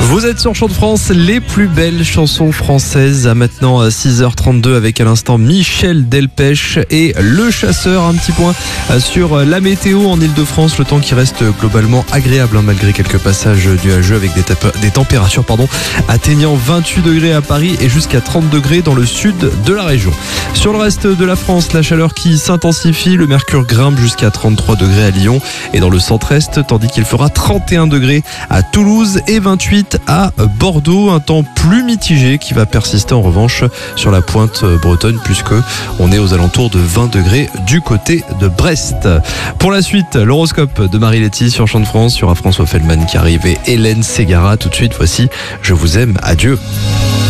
Vous êtes sur Chant de France, les plus belles chansons françaises. À maintenant 6h32 avec à l'instant Michel Delpech et Le Chasseur. Un petit point sur la météo en Ile-de-France. Le temps qui reste globalement agréable malgré quelques passages nuageux avec des températures atteignant 28 degrés à Paris et jusqu'à 30 degrés dans le sud de la région. Sur le reste de la France, la chaleur qui s'intensifie. Le mercure grimpe jusqu'à 33 degrés à Lyon et dans le centre-est, tandis qu'il fera 31 degrés à Toulouse et 28 à Bordeaux. Un temps plus mitigé qui va persister en revanche sur la pointe bretonne puisque on est aux alentours de 20 degrés du côté de Brest. Pour la suite, l'horoscope de Marie-Letty sur Chant de France. Il y aura François Feldman qui arrive et Hélène Ségara. Tout de suite, voici Je vous aime, adieu.